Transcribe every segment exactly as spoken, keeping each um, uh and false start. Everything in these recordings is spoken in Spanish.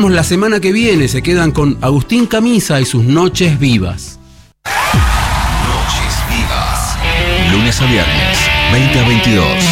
La semana que viene se quedan con Agustín Camisa y sus Noches Vivas. Noches Vivas. Lunes a viernes, veinte a veintidós.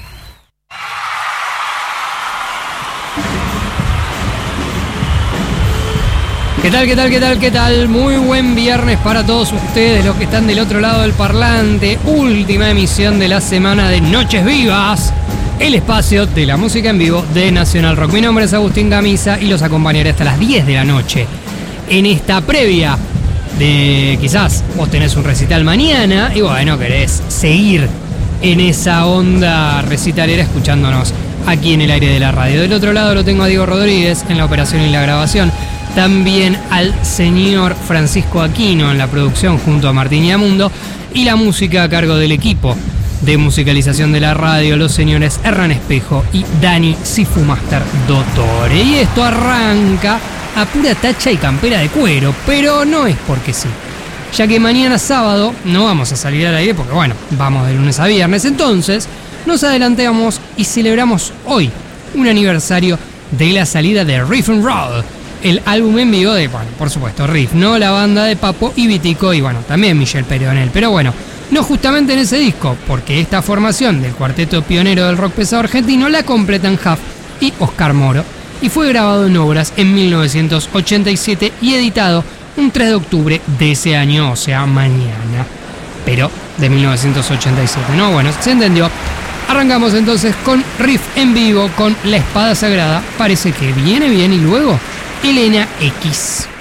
¿Qué tal, qué tal, qué tal, qué tal? Muy buen viernes para todos ustedes, los que están del otro lado del parlante. Última emisión de la semana de Noches Vivas, el espacio de la música en vivo de Nacional Rock. Mi nombre es Agustín Camisa y los acompañaré hasta las diez de la noche en esta previa de quizás vos tenés un recital mañana y bueno, querés seguir en esa onda recitalera escuchándonos aquí en el aire de la radio. Del otro lado lo tengo a Diego Rodríguez en la operación y la grabación. También al señor Francisco Aquino en la producción junto a Martín Yamundo y la música a cargo del equipo de musicalización de la radio, los señores Hernán Espejo y Dani Sifumaster Dottore. Y esto arranca a pura tacha y campera de cuero, pero no es porque sí, ya que mañana sábado no vamos a salir al aire porque bueno, vamos de lunes a viernes, entonces nos adelantamos y celebramos hoy un aniversario de la salida de Riff and Roll, el álbum en vivo de, bueno, por supuesto, Riff, ¿no? La banda de Papo y Vitico y, bueno, también Michel Peronel. Pero bueno, no justamente en ese disco, porque esta formación del cuarteto pionero del rock pesado argentino la completan Huff y Oscar Moro. Y fue grabado en Obras en mil novecientos ochenta y siete y editado un tres de octubre de ese año, o sea, mañana. Pero de mil novecientos ochenta y siete, ¿no? Bueno, se entendió. Arrancamos entonces con Riff en vivo, con La Espada Sagrada. Parece que viene bien y luego Elena X.